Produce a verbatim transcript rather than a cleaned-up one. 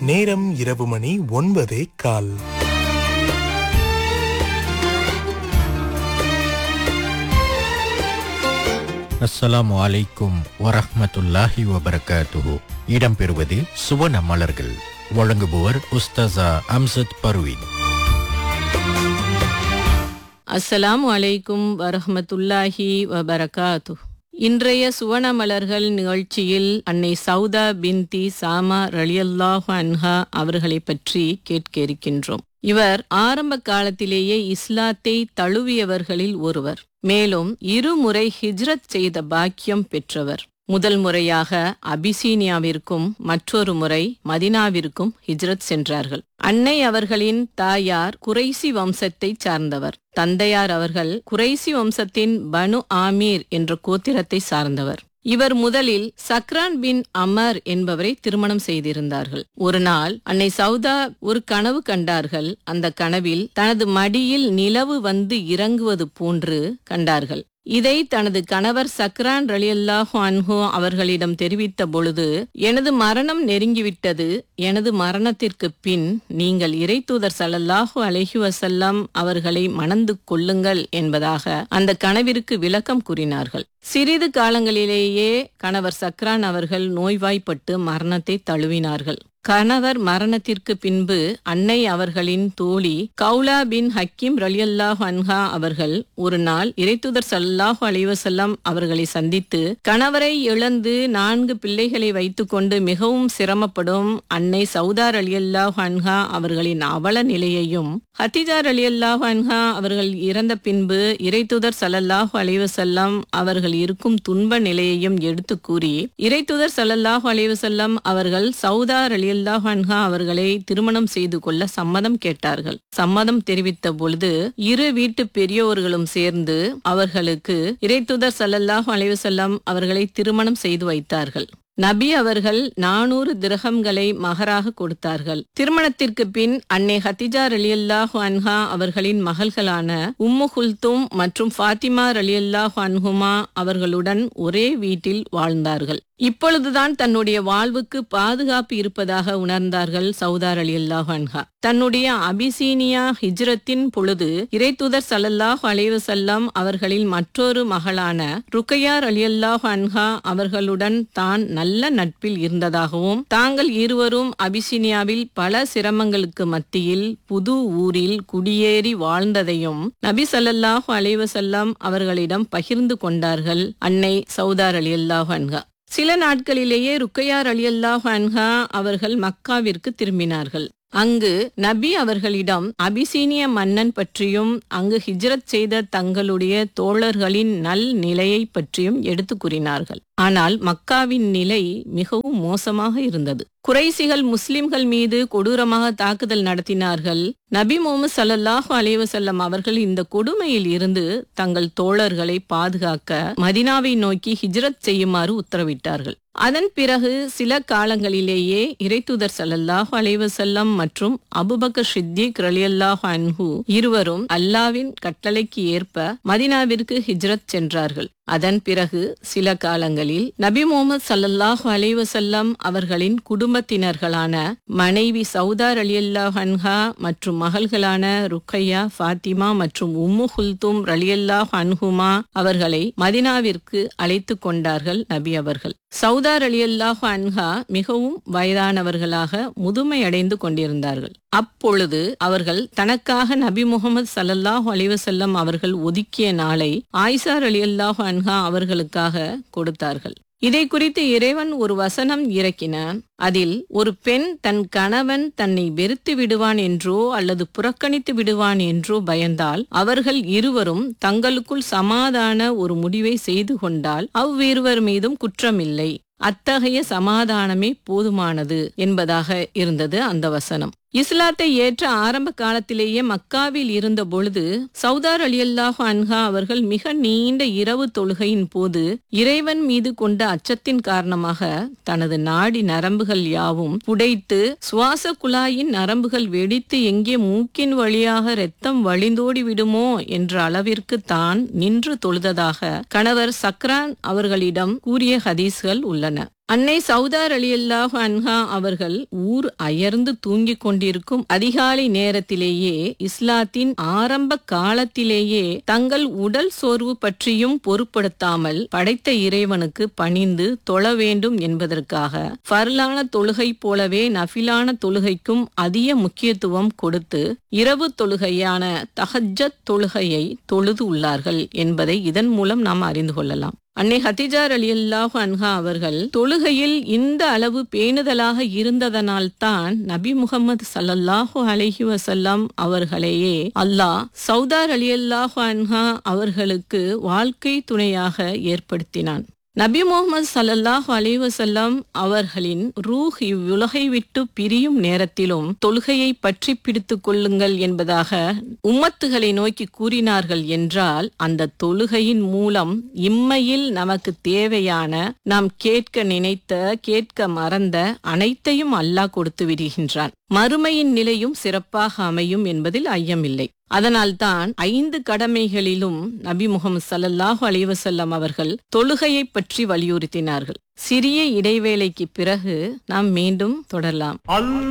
நேரம் இரவு மணி ஒன்பதே கால். அஸ்ஸலாமு அலைக்கும் வரஹ்மத்துல்லாஹி வபரகாத்துஹு. இடம்பெறுவது சுவன மலர்கள். வழங்குபவர் உஸ்தாசா அம்சத் பர்வீன். அஸ்ஸலாமு அலைக்கும் வரஹ்மத்துல்லாஹி வபரகாத்து. இன்றைய சுவன மலர்கள் நிகழ்ச்சியில் அன்னை சௌதா பின்தி சாமா ரலியல்லாஹு அன்ஹா அவர்களை பற்றி கேட்க இருக்கின்றோம். இவர் ஆரம்ப காலத்திலேயே இஸ்லாத்தை தழுவியவர்களில் ஒருவர். மேலும் இருமுறை ஹிஜ்ரத் செய்த பாக்கியம் பெற்றவர். முதல் முறையாக அபிசீனியாவிற்கும் மற்றொரு முறை மதினாவிற்கும் ஹிஜ்ரத் சென்றார்கள். அன்னை அவர்களின் தாயார் குறைசி வம்சத்தைச் சார்ந்தவர். தந்தையார் அவர்கள் குறைசி வம்சத்தின் பனு ஆமீர் என்ற கோத்திரத்தை சார்ந்தவர். இவர் முதலில் சக்ரான் பின் அமர் என்பவரை திருமணம் செய்திருந்தார்கள். ஒரு நாள் அன்னை சௌதா ஒரு கனவு கண்டார்கள். அந்த கனவில் தனது மடியில் நிலவு வந்து இறங்குவது போன்று கண்டார்கள். இதை தனது கணவர் சக்ரான் ரலியல்லாஹு அன்ஹு அவர்களிடம் தெரிவித்த பொழுது, எனது மரணம் நெருங்கிவிட்டது. எனது மரணத்திற்கு பின் நீங்கள் இறைத்தூதர் ஸல்லல்லாஹு அலைஹி வஸல்லம் அவர்களை மணந்து கொள்ளுங்கள் என்பதாக அந்த கனவிற்கு விளக்கம் கூறினார்கள். சிறிது காலங்களிலேயே கணவர் சக்ரான் அவர்கள் நோய்வாய்ப்பட்டு மரணத்தை தழுவினார்கள். கணவர் மரணத்திற்கு பின்பு அன்னை அவர்களின் தோழி கௌலா பின் ஹக்கீம் ரலியல்லாஹு அன்ஹா அவர்கள் ஒரு நாள் இறைத்தூதர் ஸல்லல்லாஹு அலைஹி வஸல்லம் அவர்களை சந்தித்து, கணவரை இழந்து நான்கு பிள்ளைகளை வைத்துக்கொண்டு மிகவும் சிரமப்படும் அன்னை சௌதா ரலியல்லாஹு அன்ஹா அவர்களின் அவல நிலையையும், ஹதிஜா ரலியல்லாஹு அன்ஹா அவர்கள் இறந்த பின்பு இறைத்தூதர் ஸல்லல்லாஹு அலைஹி வஸல்லம் அவர்கள் இருக்கும் துன்ப நிலையையும் எடுத்து கூறி, இறைத்தூதர் ஸல்லல்லாஹு அலைஹி வஸல்லம் அவர்கள் சௌதா ரலியல்லாஹு அன்ஹா அவர்களை திருமணம் செய்து கொள்ள சம்மதம் கேட்டார்கள். சம்மதம் தெரிவித்த பொழுது இரு வீட்டு பெரியோர்களும் சேர்ந்து அவர்களுக்கு இறைத்தூதர் ஸல்லல்லாஹு அலைஹி வஸல்லம் அவர்களை திருமணம் செய்து வைத்தார்கள். நபி அவர்கள் நானூறு திரஹம்களை மகராக கொடுத்தார்கள். திருமணத்திற்கு பின் அன்னை ஹதிஜா ரலியல்லாஹு அன்ஹா அவர்களின் மகள்களான உம்மு குல்தும் மற்றும் ஃபாத்திமா ரலியல்லாஹு அன்ஹுமா அவர்களுடன் ஒரே வீட்டில் வாழ்ந்தார்கள். இப்பொழுதுதான் தன்னுடைய வாழ்வுக்கு பாதுகாப்பு இருப்பதாக உணர்ந்தார்கள் சௌதா ரலியல்லாஹு அன்ஹா. தன்னுடைய அபிசீனியா ஹிஜ்ரத்தின் பொழுது இறைத்தூதர் ஸல்லல்லாஹு அலைஹி வஸல்லம் அவர்களின் மற்றொரு மகளான ருக்கையா ரலியல்லாஹு அன்ஹா அவர்களுடன் தான் நல்ல நட்பில் இருந்ததாகவும், தாங்கள் இருவரும் அபிசீனியாவில் பல சிரமங்களுக்கு மத்தியில் புது ஊரில் குடியேறி வாழ்ந்ததையும் நபி ஸல்லல்லாஹு அலைஹி வஸல்லம் அவர்களிடம் பகிர்ந்து கொண்டார்கள் அன்னை சௌதா ரலியல்லாஹு அன்ஹா. சில நாட்களிலேயே ருக்கையா ரலியல்லாஹு அன்ஹா அவர்கள் மக்காவிற்கு திரும்பினார்கள். அங்கு நபி அவர்களிடம் அபிசீனிய மன்னன் பற்றியும் அங்கு ஹிஜ்ரத் செய்த தங்களுடைய தோழர்களின் நல் நிலையை பற்றியும் எடுத்து கூறினார்கள். ஆனால் மக்காவின் நிலை மிகவும் மோசமாக இருந்தது. குறைசிகள் முஸ்லிம்கள் மீது கொடூரமாக தாக்குதல் நடத்தினார்கள். நபி முஹம்மது ஸல்லல்லாஹு அலைஹி வஸல்லம் அவர்கள் இந்த கொடுமையில் இருந்து தங்கள் தோழர்களை பாதுகாக்க மதினாவை நோக்கி ஹிஜ்ரத் செய்யுமாறு உத்தரவிட்டார்கள். அதன் பிறகு சில காலங்களிலேயே இறைத்தூதர் ஸல்லல்லாஹு அலைஹி வஸல்லம் மற்றும் அபூபக்கர் ஸித்தீக் ரலியல்லாஹு அன்ஹு இருவரும் அல்லாஹ்வின் கட்டளைக்கு ஏற்ப மதினாவிற்கு ஹிஜ்ரத் சென்றார்கள். அதன் பிறகு சில காலங்களில் நபி முஹம்மது ஸல்லல்லாஹு அலைஹி வஸல்லம் அவர்களின் குடும்பத்தினர்களான மனைவி சௌதா ரலியல்லாஹு அன்ஹா மற்றும் மகள்களான ருக்கையா, ஃபாத்திமா மற்றும் உம்மு குல்தும் ரலியல்லாஹு அன்ஹுமா அவர்களை மதினாவிற்கு அழைத்து கொண்டார்கள் நபி அவர்கள். சௌதா ரலியல்லாஹு அன்ஹா மிகவும் வயதானவர்களாக முதுமையடைந்து கொண்டிருந்தார்கள். அப்பொழுது அவர்கள் தனக்காக நபி முஹம்மது ஸல்லல்லாஹு அலைஹி வஸல்லம் அவர்கள் ஒதுக்கிய நாளை ஆயிஷா ரலியல்லாஹு அன்ஹா அவர்களுக்காக கொடுத்தார்கள். இதை குறித்து இறைவன் ஒரு வசனம் இறக்கினான். அதில் ஒரு பெண் தன் கணவன் தன்னை வெறுத்து விடுவான் என்றோ அல்லது புறக்கணித்து விடுவான் என்றோ பயந்தால் அவர்கள் இருவரும் தங்களுக்குள் சமாதான ஒரு முடிவை செய்து கொண்டால் அவ்விருவர் மீதும் குற்றமில்லை. அத்தகைய சமாதானமே போதுமானது என்பதாக இருந்தது அந்த வசனம். இஸ்லாத்தை ஏற்ற ஆரம்ப காலத்திலேயே மக்காவில் இருந்த பொழுது சௌதா ரலியல்லாஹு அன்ஹா அவர்கள் மிக நீண்ட இரவு தொழுகையின் போது இறைவன் மீது கொண்ட அச்சத்தின் காரணமாக தனது நாடி நரம்புகள் யாவும் புடைத்து சுவாச குழாயின் நரம்புகள் வெடித்து எங்கே மூக்கின் வழியாக இரத்தம் வழிந்தோடி விடுமோ என்ற அளவிற்கு தான் நின்று தொழுததாக கணவர் சக்ரான் அவர்களிடம் கூறிய ஹதீஸ்கள் உள்ளன. அன்னை சௌதா ரலியல்லாஹு அன்ஹா அவர்கள் ஊர் அயர்ந்து தூங்கிக் கொண்டிருக்கும் அதிகாலை நேரத்திலேயே இஸ்லாத்தின் ஆரம்ப காலத்திலேயே தங்கள் உடல் சோர்வு பற்றியும் பொருட்படுத்தாமல் படைத்த இறைவனுக்கு பணிந்து தொழ வேண்டும் என்பதற்காக ஃபர்லான தொழுகை போலவே நஃபிலான தொழுகைக்கும் அதிக முக்கியத்துவம் கொடுத்து இரவு தொழுகையான தஹஜ்ஜத் தொழுகையை தொழுது உள்ளார்கள் என்பதை இதன் மூலம் நாம் அறிந்து கொள்ளலாம். அன்னை ஹதிஜா ரலியல்லாஹு அன்ஹா அவர்கள் தொழுகையில் இந்த அளவு பேணுதலாக இருந்ததனால்தான் நபி முகமது ஸல்லல்லாஹு அலைஹி வஸல்லம் அவர்களையே அல்லாஹ் சௌதா ரலியல்லாஹு அன்ஹா அவர்களுக்கு வாழ்க்கை துணையாக ஏற்படுத்தினான். நபி முகமது ஸல்லல்லாஹு அலைஹி வஸல்லம் அவர்களின் ரூஹ் இவ்வுலகை விட்டு பிரியும் நேரத்திலும் தொழுகையை பற்றி பிடித்துக் கொள்ளுங்கள் என்பதாக உம்மத்துகளை நோக்கி கூறினார்கள் என்றால் அந்த தொழுகையின் மூலம் இம்மையில் நமக்கு தேவையான நாம் கேட்க நினைத்த கேட்க மறந்த அனைத்தையும் அல்லாஹ் கொடுத்து விடுகின்றான். மறுமையின் நிலையும் சிறப்பாக அமையும் என்பதில் ஐயமில்லை. அதனால்தான் ஐந்து கடமைகளிலும் நபி முகமது ஸல்லல்லாஹு அலைஹி வஸல்லம் அவர்கள் தொழுகையை பற்றி வலியுறுத்தினார்கள். சிறிய இடைவேளைக்கு பிறகு நாம் மீண்டும் தொடரலாம்.